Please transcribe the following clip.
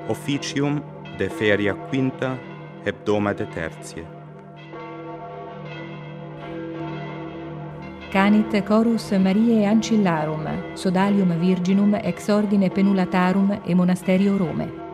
Officium de feria quinta hebdomade tertiae. Canit chorus Mariae Ancillarum, sodalium virginum ex ordine Penulatarum e monasterio Rome.